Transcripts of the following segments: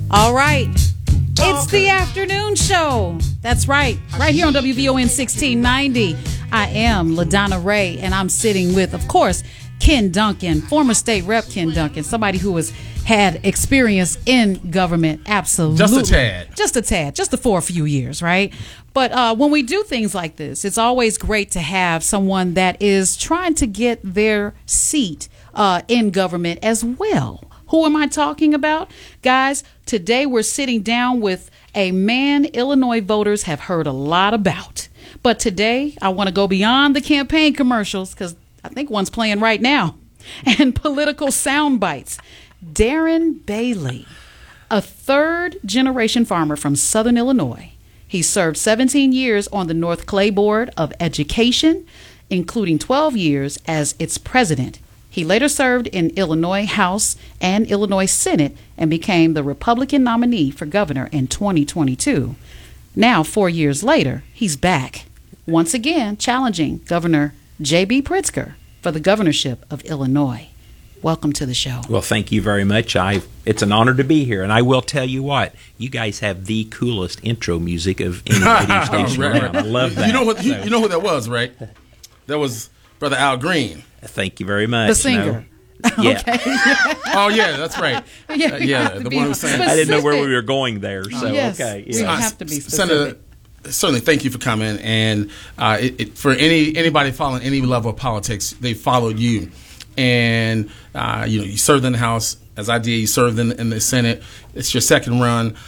All right. It's the afternoon show. That's right. Right here on WVON 1690. I am LaDonna Ray, and I'm sitting with, of course, Ken Duncan, former state rep Ken Duncan, somebody who has had experience in government. Absolutely. Just a tad. Just for a few years, right? But when we do things like this, it's always great to have someone that is trying to get their seat in government as well. Who am I talking about? Guys, today we're sitting down with a man Illinois voters have heard a lot about. But today I want to go beyond the campaign commercials, because I think one's playing right now, and political sound bites. Darren Bailey, a third-generation farmer from Southern Illinois. He served 17 years on the North Clay Board of Education, including 12 years as its president. He later served in Illinois House and Illinois Senate and became the Republican nominee for governor in 2022. Now, 4 years later, he's back, once again challenging Governor J.B. Pritzker for the governorship of Illinois. Welcome to the show. Well, thank you very much. It's an honor to be here, and I will tell you what, you guys have the coolest intro music of any radio station around. I love that. You know who that was, right? That was Brother Al Green. Thank you very much. The singer. Yeah. Okay. Oh, yeah, that's right. Yeah, the one who sang. I didn't know where we were going there, so yes, okay. We Yeah. have to be specific. Senator, certainly, thank you for coming. And for anybody following any level of politics, they followed you. And you served in the House, as I did. You served in the Senate. It's your second run.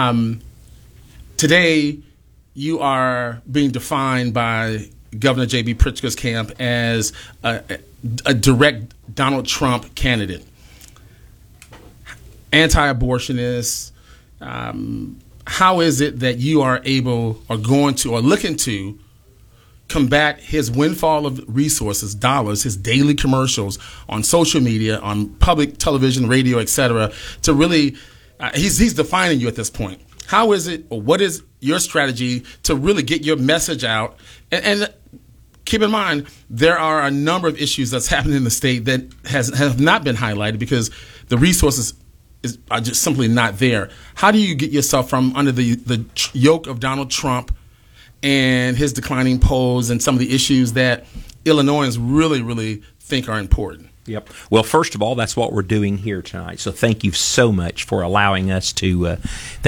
Today, you are being defined by Governor J.B. Pritzker's camp as a direct Donald Trump candidate, anti-abortionist. How is it that you are looking to combat his windfall of resources, dollars, his daily commercials on social media, on public television, radio, etc., to really, he's defining you at this point. How is it, or what is your strategy to really get your message out? And keep in mind, there are a number of issues that's happening in the state that have not been highlighted because the resources are just simply not there. How do you get yourself from under the yoke of Donald Trump and his declining polls and some of the issues that Illinoisans really, really think are important? Yep. Well, first of all, that's what we're doing here tonight. So thank you so much for allowing us to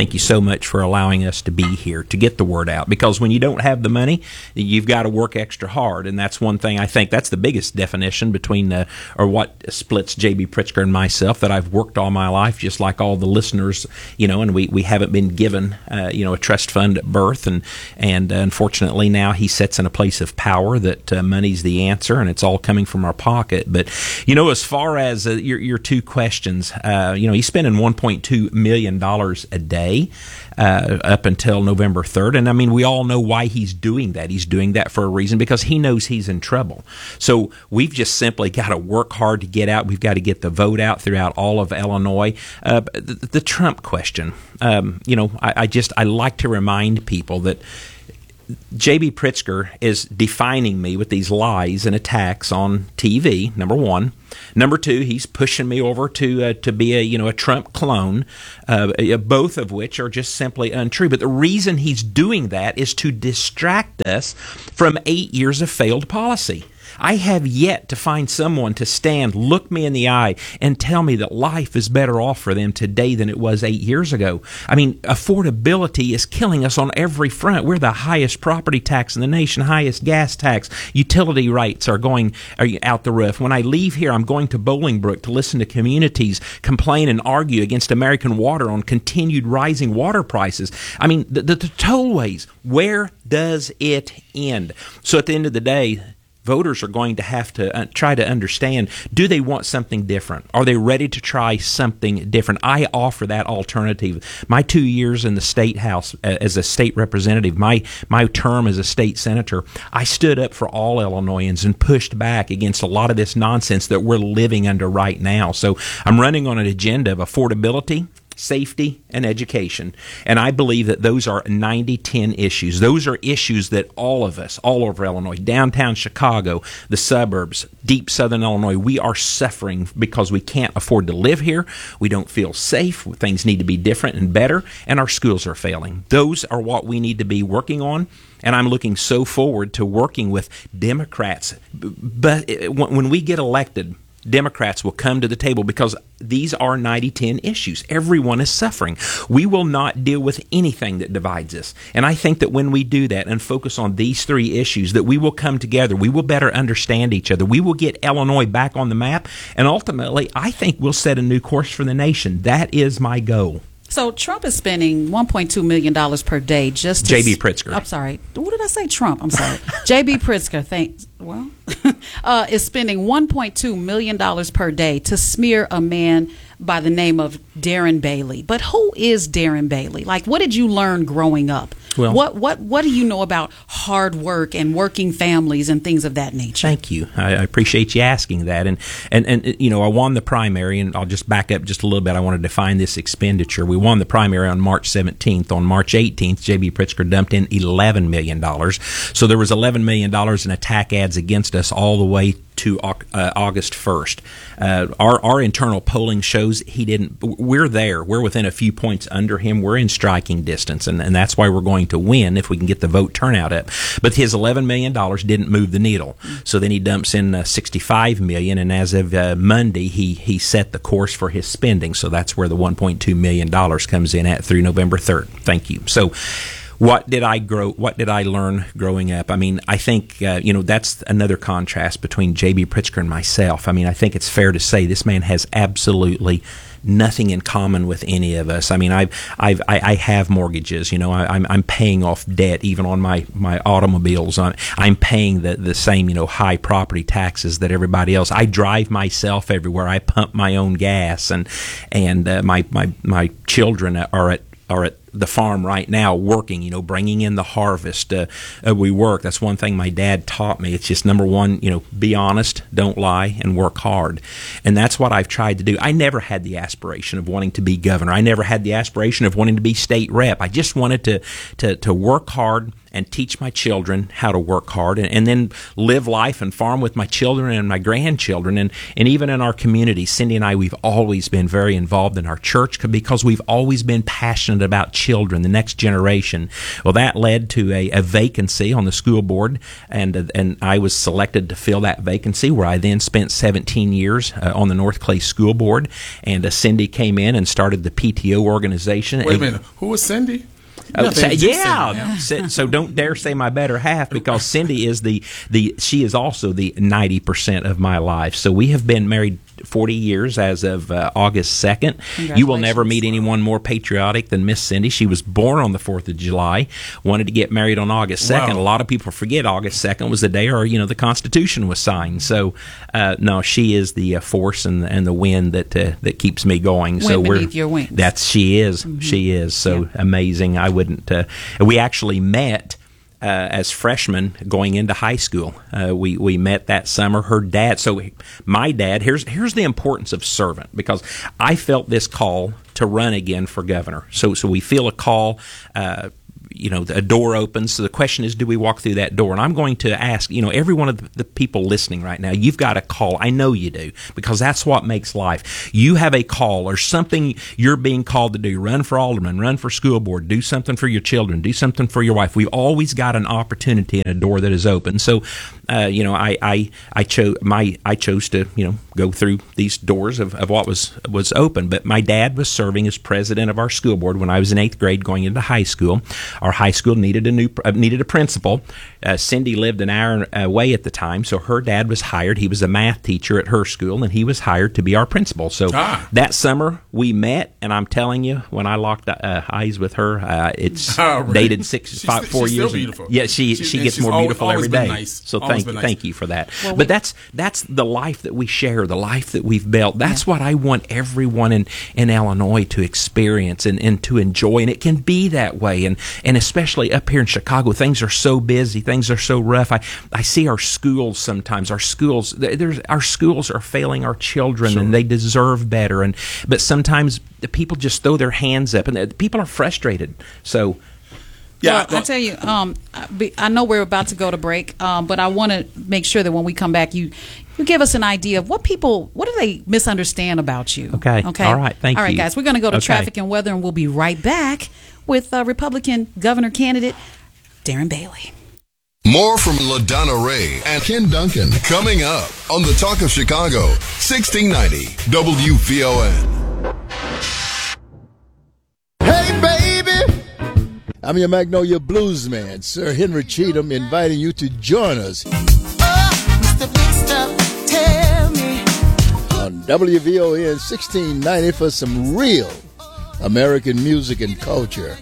be here to get the word out. Because when you don't have the money, you've got to work extra hard, and that's one thing I think that's the biggest definition between or what splits J.B. Pritzker and myself. That I've worked all my life, just like all the listeners, and we haven't been given a trust fund at birth, and unfortunately now he sits in a place of power that money's the answer, and it's all coming from our pocket, but. As far as your two questions, he's spending $1.2 million a day up until November 3rd. And, I mean, we all know why he's doing that. He's doing that for a reason, because he knows he's in trouble. So we've just simply got to work hard to get out. We've got to get the vote out throughout all of Illinois. The Trump question, I like to remind people that J.B. Pritzker is defining me with these lies and attacks on TV, number one. Number two, he's pushing me over to be a Trump clone, both of which are just simply untrue. But the reason he's doing that is to distract us from 8 years of failed policy. I have yet to find someone to stand, look me in the eye, and tell me that life is better off for them today than it was 8 years ago. I mean, affordability is killing us on every front. We're the highest property tax in the nation, highest gas tax. Utility rates are out the roof. When I leave here, I'm going to Bolingbrook to listen to communities complain and argue against American Water on continued rising water prices. I mean, the tollways, where does it end? So at the end of the day, voters are going to have to try to understand, do they want something different? Are they ready to try something different? I offer that alternative. My 2 years in the state house as a state representative, my term as a state senator, I stood up for all Illinoisans and pushed back against a lot of this nonsense that we're living under right now. So I'm running on an agenda of affordability, safety, and education. And I believe that those are 90-10 issues. Those are issues that all of us, all over Illinois, downtown Chicago, the suburbs, deep southern Illinois, we are suffering because we can't afford to live here. We don't feel safe. Things need to be different and better, and our schools are failing. Those are what we need to be working on. And I'm looking so forward to working with Democrats. But when we get elected, Democrats will come to the table because these are 90-10 issues. Everyone is suffering. We will not deal with anything that divides us. And I think that when we do that and focus on these three issues, that we will come together. We will better understand each other. We will get Illinois back on the map. And ultimately, I think we'll set a new course for the nation. That is my goal. So Trump is spending $1.2 million per day just to... J.B. Pritzker. I'm sorry. What did I say? Trump. I'm sorry. J.B. Pritzker, thanks. Well, is spending $1.2 million per day to smear a man by the name of Darren Bailey. But who is Darren Bailey? Like, what did you learn growing up? Well, what do you know about hard work and working families and things of that nature? Thank you. I appreciate you asking that. And you know, I won the primary, and I'll just back up just a little bit. I want to define this expenditure. We won the primary on March 17th. On March 18th, J.B. Pritzker dumped in $11 million. So there was $11 million in attack ads against us all the way to August 1st. Our internal polling shows he didn't. We're there. We're within a few points under him. We're in striking distance, and that's why we're going to win if we can get the vote turnout up. But his $11 million didn't move the needle. So then he dumps in $65 million, and as of Monday, he set the course for his spending. So that's where the $1.2 million comes in at through November 3rd. Thank you. So what did I learn growing up? I mean, I think, that's another contrast between J.B. Pritzker and myself. I mean, I think it's fair to say this man has absolutely nothing in common with any of us. I mean, I have mortgages. You know, I'm paying off debt even on my automobiles. I'm paying the same high property taxes that everybody else. I drive myself everywhere. I pump my own gas, and my children are at the farm right now working, bringing in the harvest. We work. That's one thing my dad taught me. It's just number one, be honest, don't lie, and work hard. And that's what I've tried to do. I never had the aspiration of wanting to be governor. I never had the aspiration of wanting to be state rep. I just wanted to work hard and teach my children how to work hard, and then live life and farm with my children and my grandchildren, and even in our community. Cindy and I, we've always been very involved in our church because we've always been passionate about children, the next generation. Well, that led to a vacancy on the school board, and I was selected to fill that vacancy, where I then spent 17 years on the North Clay School Board, and Cindy came in and started the PTO organization. Wait a minute, who was Cindy? So don't dare say my better half, because Cindy is she is also the 90% of my life. So we have been married 40 years as of August 2nd. You will never meet anyone more patriotic than Miss Cindy. She was born on the 4th of July, wanted to get married on August 2nd. Wow. A lot of people forget August 2nd was the day the Constitution was signed. So, no, she is the force and the wind that keeps me going. Wind beneath your wings. She is. Mm-hmm. She is so amazing. I wouldn't. We actually met as freshmen going into high school. We met that summer. Her dad. So my dad. Here's the importance of servant, because I felt this call to run again for governor. So we feel a call. A door opens. So the question is, do we walk through that door? And I'm going to ask, every one of the people listening right now, you've got a call. I know you do, because that's what makes life. You have a call or something you're being called to do. Run for alderman, run for school board, do something for your children, do something for your wife. We've always got an opportunity and a door that is open. So, I chose to, go through these doors of what was open. But my dad was serving as president of our school board when I was in 8th grade going into high school. Our high school needed a principal. Cindy lived an hour away at the time, so her dad was hired. He was a math teacher at her school, and he was hired to be our principal. So that summer we met, and I'm telling you, when I locked eyes with her, it's dated 4 years. Still beautiful. Yeah, she gets more beautiful every day. Nice. So thank you for that. Well, but that's the life that we share, the life that we've built. That's what I want everyone in Illinois to experience and to enjoy, and it can be that way. And And especially up here in Chicago, things are so busy, things are so rough. I see our schools sometimes. Our schools are failing our children, Sure. and they deserve better. But sometimes the people just throw their hands up, and the people are frustrated. So. Yeah, well, I tell you, I know we're about to go to break, but I want to make sure that when we come back, you give us an idea of what do they misunderstand about you. Okay. All right. Thank you. All right, guys, we're going to go to traffic and weather, and we'll be right back with Republican governor candidate Darren Bailey. More from LaDonna Ray and Ken Duncan coming up on the Talk of Chicago, 1690 WVON. Hey, baby! I'm your Magnolia Blues man, Sir Henry Cheatham, inviting you to join us Mr. Big Stuff, tell me. on WVON 1690 for some real American music and culture.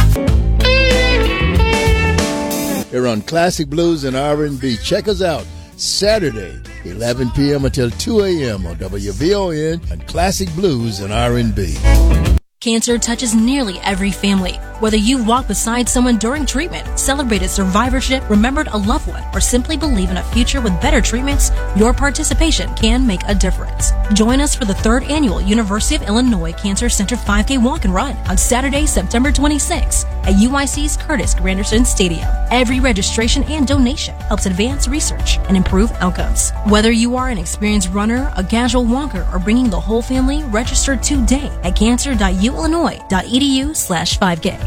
Here on Classic Blues and R&B. Check us out Saturday, 11 p.m. until 2 a.m. on WVON and Classic Blues and R&B. Cancer touches nearly every family. Whether you walk beside someone during treatment, celebrated survivorship, remembered a loved one, or simply believe in a future with better treatments, your participation can make a difference. Join us for the 3rd annual University of Illinois Cancer Center 5K Walk and Run on Saturday, September 26th at UIC's Curtis Granderson Stadium. Every registration and donation helps advance research and improve outcomes. Whether you are an experienced runner, a casual walker, or bringing the whole family, register today at cancer.uillinois.edu/5K.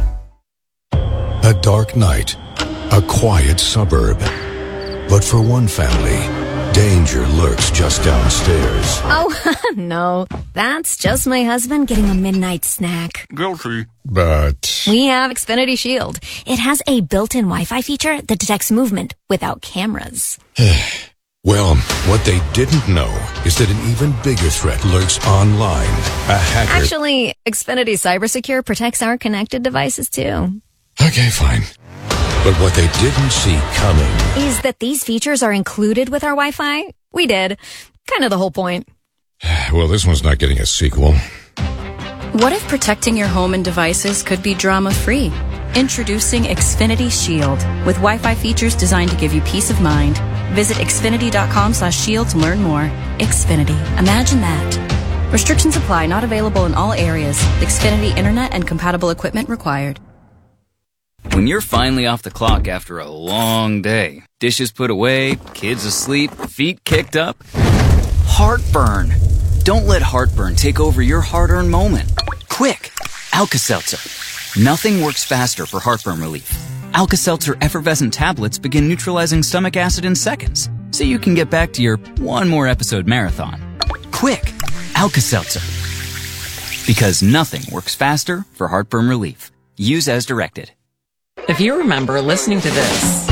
A dark night, a quiet suburb. But for one family, danger lurks just downstairs. Oh, no. That's just my husband getting a midnight snack. Guilty. But We have Xfinity Shield. It has a built-in Wi-Fi feature that detects movement without cameras. well, what they didn't know is that an even bigger threat lurks online. A hacker. Actually, Xfinity CyberSecure protects our connected devices, too. Okay, fine. But what they didn't see coming Is that these features are included with our Wi-Fi? We did. Kind of the whole point. Well, this one's not getting a sequel. What if protecting your home and devices could be drama-free? Introducing Xfinity Shield with Wi-Fi features designed to give you peace of mind. Visit xfinity.com/shield to learn more. Xfinity. Imagine that. Restrictions apply. Not available in all areas. Xfinity Internet and compatible equipment required. When you're finally off the clock after a long day, dishes put away, kids asleep, feet kicked up, heartburn. Don't let heartburn take over your hard-earned moment. Quick, Alka-Seltzer. Nothing works faster for heartburn relief. Alka-Seltzer effervescent tablets begin neutralizing stomach acid in seconds, so you can get back to your one more episode marathon. Quick, Alka-Seltzer. Because nothing works faster for heartburn relief. Use as directed. If you remember listening to this,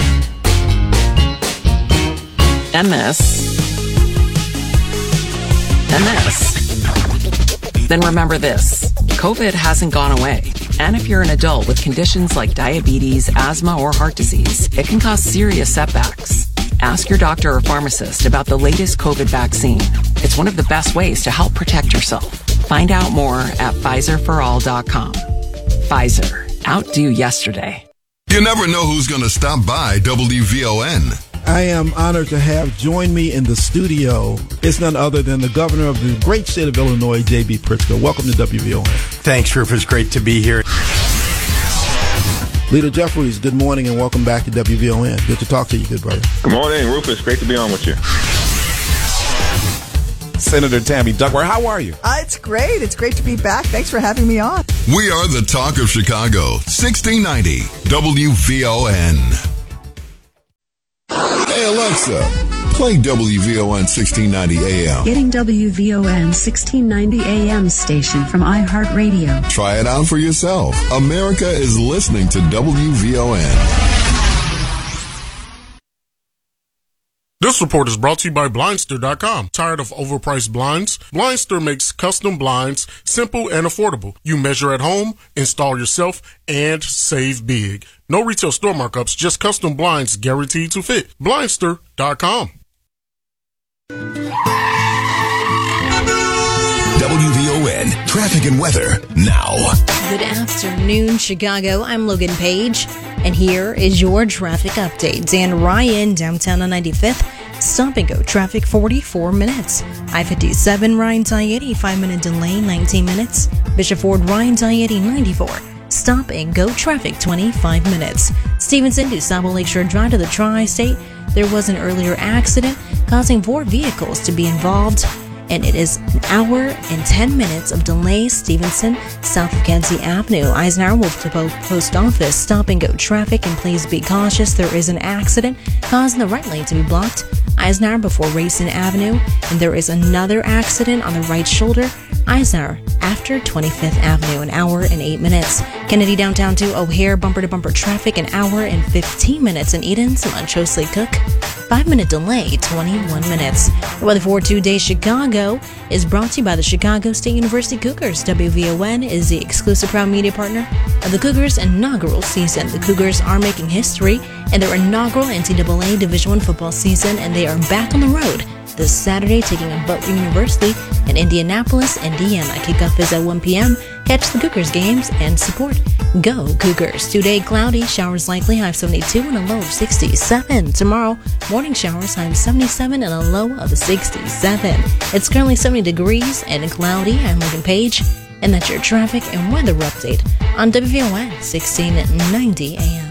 and this, then remember this. COVID hasn't gone away. And if you're an adult with conditions like diabetes, asthma, or heart disease, it can cause serious setbacks. Ask your doctor or pharmacist about the latest COVID vaccine. It's one of the best ways to help protect yourself. Find out more at PfizerForAll.com. Pfizer. Outdo yesterday. You never know who's going to stop by WVON. I am honored to have join me in the studio. It's none other than the governor of the great state of Illinois, J.B. Pritzker. Welcome to WVON. Thanks, Rufus. Great to be here. Leader Jeffries, good morning and welcome back to WVON. Good to talk to you, good brother. Good morning, Rufus. Great to be on with you. Senator Tammy Duckworth, how are you? It's great. It's great to be back. Thanks for having me on. We are the Talk of Chicago, 1690 WVON. Hey, Alexa, play WVON 1690 AM. Getting WVON 1690 AM station from iHeartRadio. Try it out for yourself. America is listening to WVON. This report is brought to you by Blindster.com. Tired of overpriced blinds? Blindster makes custom blinds simple and affordable. You measure at home, install yourself, and save big. No retail store markups, just custom blinds guaranteed to fit. Blindster.com. WVON WVON traffic and weather now. Good afternoon, Chicago. I'm Logan Page, and here is your traffic update. Dan Ryan, downtown on 95th. Stop and go traffic 44 minutes. I-57 Ryan I-80, 5-minute delay, 19 minutes. Bishop Ford Ryan I-80, 94. Stop and go traffic 25 minutes. Stevenson to Sabo Lakeshore Drive to the Tri-State. There was an earlier accident causing 4 vehicles to be involved, and it is an hour and 10 minutes of delay. Stevenson, south of Kedzie Avenue. Eisenhower Wolf to Post Office. Stop and go traffic, and please be cautious. There is an accident causing the right lane to be blocked. Eisenhower before Racine Avenue, and there is another accident on the right shoulder. Eisenhower after 25th Avenue, an hour and 8 minutes. Kennedy downtown to O'Hare, bumper to bumper traffic, an hour and 15 minutes. In Edens, Montchosley Cook, 5-minute delay, 21 minutes. The weather for 2 days Chicago is brought to you by the Chicago State University Cougars. WVON is the exclusive proud media partner of the Cougars' inaugural season. The Cougars are making history in their inaugural NCAA Division I football season, and they are back on the road this Saturday, taking on Butler University in Indianapolis, Indiana. Kickoff is at 1 p.m. Catch the Cougars games and support. Go Cougars. Today, cloudy, showers likely, high of 72 and a low of 67. Tomorrow, morning showers, high of 77 and a low of 67. It's currently 70 degrees and cloudy. I'm Logan Page, and that's your traffic and weather update on WVON 1690 AM.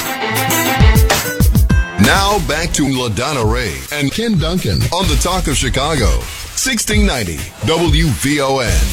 Now back to LaDonna Ray and Ken Duncan on the Talk of Chicago, 1690 WVON.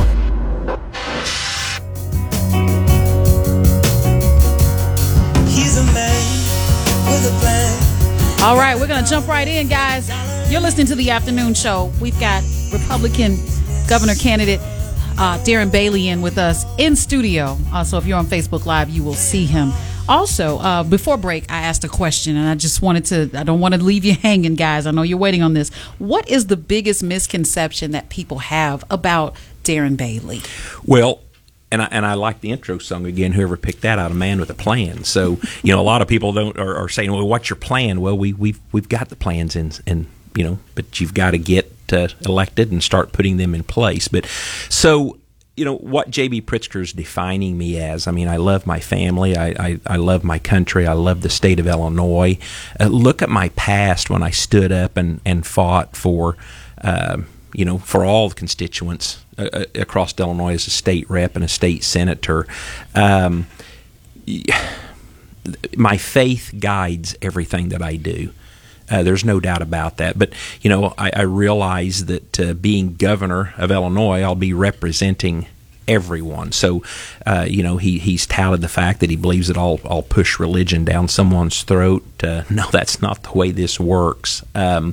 He's a man with a plan. All right, we're going to jump right in, guys. You're listening to the afternoon show. We've got Republican governor candidate Darren Bailey in with us in studio. So if you're on Facebook Live, you will see him. Also, before break, I asked a question, and I don't want to leave you hanging, guys. I know you're waiting on this. What is the biggest misconception that people have about Darren Bailey? Well, and I like the intro song again. Whoever picked that out, A Man with a Plan. So a lot of people are saying, "Well, what's your plan?" Well, we've got the plans in but you've got to get elected and start putting them in place. But so. What J.B. Pritzker is defining me as, I love my family, I love my country, I love the state of Illinois. Look at my past when I stood up and fought for, for all the constituents across Illinois as a state rep and a state senator. My faith guides everything that I do. There's no doubt about that. But, I realize that being governor of Illinois, I'll be representing everyone. So, he's touted the fact that he believes that I'll push religion down someone's throat. No, that's not the way this works.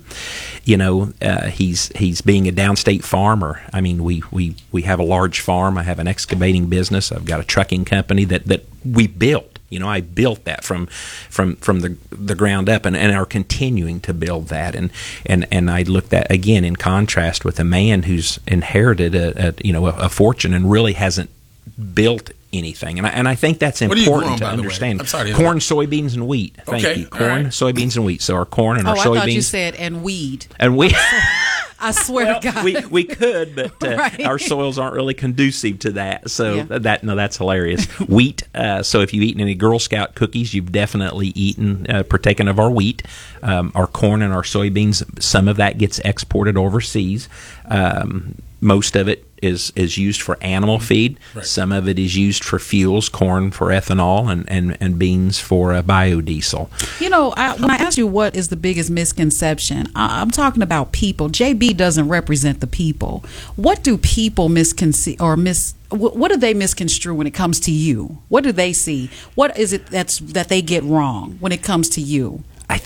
He's being a downstate farmer. We have a large farm. I have an excavating business. I've got a trucking company that we built. I built that from the ground up and are continuing to build that. And I looked at, again, in contrast with a man who's inherited a fortune and really hasn't built anything. And I think that's important to understand. I'm sorry. Corn, soybeans, and wheat. Thank you. Corn, soybeans, and wheat. So our corn and our soybeans. I thought you said and weed. And weed. I swear to God. We could, but right. Our soils aren't really conducive to that. So that's hilarious. Wheat. So if you've eaten any Girl Scout cookies, you've definitely partaken of our wheat. Our corn and our soybeans, some of that gets exported overseas. Most of it is used for animal feed. Right. Some of it is used for fuels, corn for ethanol and beans for biodiesel. When I asked you what is the biggest misconception, I'm talking about people. JB doesn't represent the people. What do people what do they misconstrue when it comes to you? What do they see? What is it that they get wrong when it comes to you?